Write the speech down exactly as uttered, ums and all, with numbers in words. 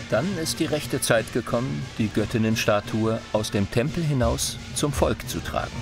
Dann ist die rechte Zeit gekommen, die Göttinnenstatue aus dem Tempel hinaus zum Volk zu tragen.